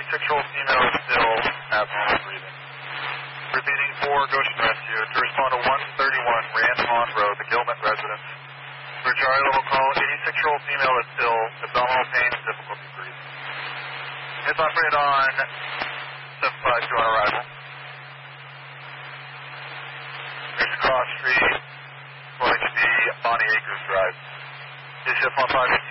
86-year-old female is still abnormal breathing. Repeating for Goshen Rescue to respond to 131 Rand Pond Road, the Gilman residence. For Charlie level call, 86-year-old female is ill, abdominal pain and difficulty breathing. It's operated on 752 on arrival. There's cross street, going to be Bonnie Acres Drive. Is shift 15